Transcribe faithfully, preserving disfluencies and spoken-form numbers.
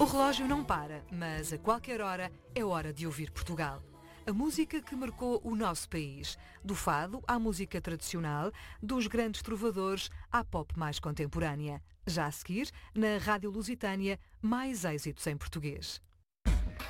O relógio não para, mas a qualquer hora é hora de ouvir Portugal. A música que marcou o nosso país. Do fado à música tradicional, dos grandes trovadores à pop mais contemporânea. Já a seguir, na Rádio Lusitânia, mais êxitos em português.